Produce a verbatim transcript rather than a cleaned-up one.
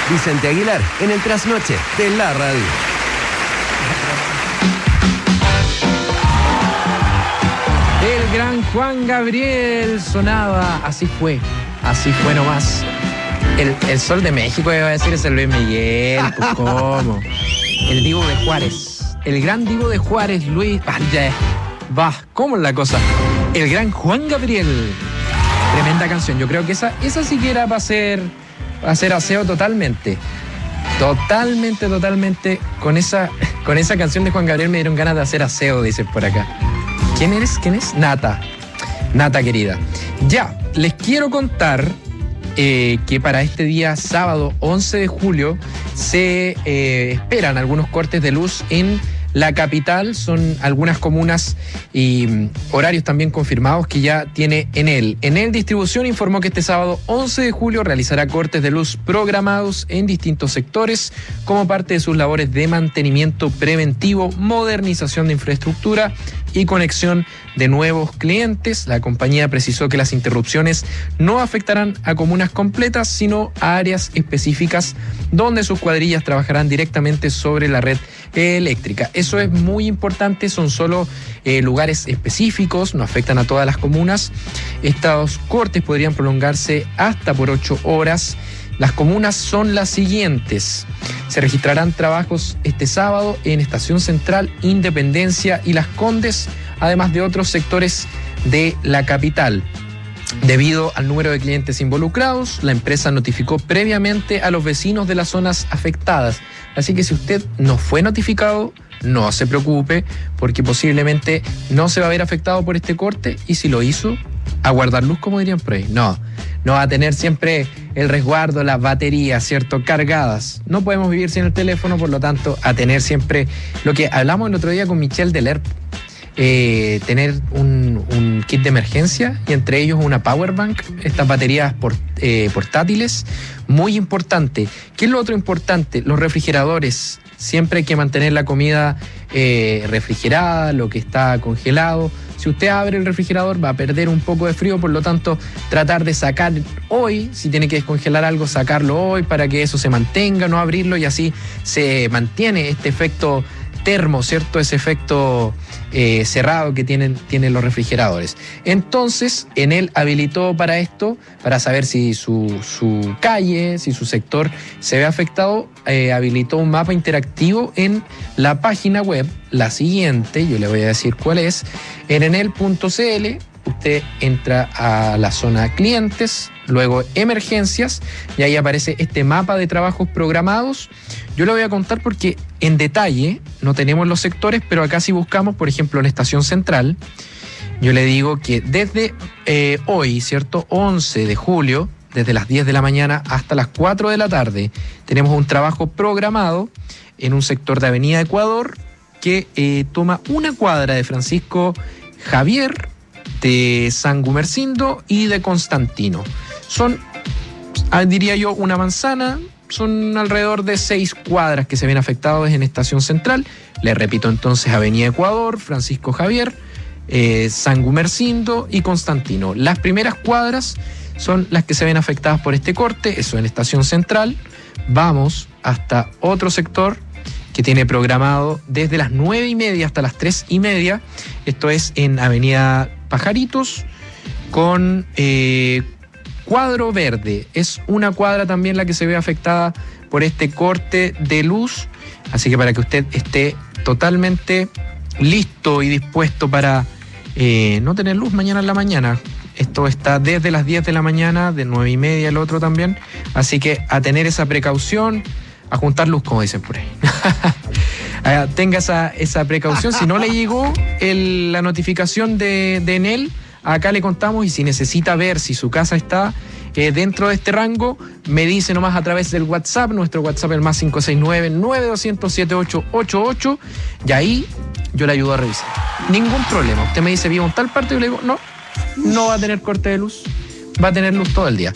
Vicente Aguilar en el Trasnoche de la Radio. El gran Juan Gabriel sonaba, así fue, así fue nomás. El, el Sol de México, iba a decir, es el Luis Miguel, pues cómo. El Divo de Juárez, el gran Divo de Juárez, Luis, vaya, va, ¿cómo es la cosa? El gran Juan Gabriel, tremenda canción, yo creo que esa, esa siquiera va a ser, va a ser aseo totalmente. Totalmente, totalmente, con esa, con esa canción de Juan Gabriel me dieron ganas de hacer aseo, dicen por acá. ¿Quién eres? ¿Quién es? Nata. Nata querida. Ya, les quiero contar eh, que para este día sábado once de julio se eh, esperan algunos cortes de luz en la capital. Son algunas comunas y um, horarios también confirmados que ya tiene Enel. Enel Distribución informó que este sábado once de julio realizará cortes de luz programados en distintos sectores como parte de sus labores de mantenimiento preventivo, modernización de infraestructura y conexión de nuevos clientes. La compañía precisó que las interrupciones no afectarán a comunas completas, sino a áreas específicas donde sus cuadrillas trabajarán directamente sobre la red eléctrica. Eso es muy importante, son solo eh, lugares específicos, no afectan a todas las comunas. Estos cortes podrían prolongarse hasta por ocho horas. Las comunas son las siguientes. Se registrarán trabajos este sábado en Estación Central, Independencia y Las Condes, además de otros sectores de la capital. Debido al número de clientes involucrados, la empresa notificó previamente a los vecinos de las zonas afectadas. Así que si usted no fue notificado, no se preocupe, porque posiblemente no se va a ver afectado por este corte, y si lo hizo, a guardar luz, como dirían por ahí. No, no va a tener siempre el resguardo, las baterías, ¿cierto?, cargadas. No podemos vivir sin el teléfono, por lo tanto, a tener siempre lo que hablamos el otro día con Michelle Deler, eh, tener un, un kit de emergencia y entre ellos una power bank, estas baterías port, eh, portátiles, muy importante. ¿Qué es lo otro importante? Los refrigeradores. Siempre hay que mantener la comida eh, refrigerada, lo que está congelado. Si usted abre el refrigerador va a perder un poco de frío, por lo tanto tratar de sacar hoy, si tiene que descongelar algo, sacarlo hoy para que eso se mantenga, no abrirlo, y así se mantiene este efecto termo, ¿cierto? Ese efecto eh, cerrado que tienen, tienen los refrigeradores. Entonces, Enel habilitó para esto, para saber si su, su calle, si su sector se ve afectado, eh, habilitó un mapa interactivo en la página web, la siguiente, yo le voy a decir cuál es, en enel punto c l. Usted entra a la zona clientes, luego emergencias, y ahí aparece este mapa de trabajos programados. Yo le voy a contar porque en detalle no tenemos los sectores, pero acá si buscamos, por ejemplo, en Estación Central, yo le digo que desde eh, hoy, ¿cierto?, once de julio, desde las diez de la mañana hasta las cuatro de la tarde, tenemos un trabajo programado en un sector de Avenida Ecuador que eh, toma una cuadra de Francisco Javier, de San Gumersindo y de Constantino. Son, diría yo, una manzana. Son alrededor de seis cuadras que se ven afectadas en Estación Central. Le repito entonces, Avenida Ecuador, Francisco Javier, eh, San Gumersindo y Constantino. Las primeras cuadras son las que se ven afectadas por este corte, eso en Estación Central. Vamos hasta otro sector que tiene programado desde las nueve y media hasta las tres y media. Esto es en Avenida Pajaritos con eh, cuadro verde. Es una cuadra también la que se ve afectada por este corte de luz. Así que para que usted esté totalmente listo y dispuesto para eh, no tener luz mañana en la mañana. Esto está desde las diez de la mañana, de nueve y media el otro también. Así que a tener esa precaución, a juntar luz, como dicen por ahí. Tenga esa, esa precaución. Si no le llegó el, la notificación de, de Enel, acá le contamos, y si necesita ver si su casa está eh, dentro de este rango, me dice nomás a través del WhatsApp. Nuestro WhatsApp es el más cinco seis nueve, nueve dos cero cero, siete ocho ocho ocho, y ahí yo le ayudo a revisar. Ningún problema. Usted me dice, vivo en tal parte, y yo le digo, no, no va a tener corte de luz, va a tener luz todo el día.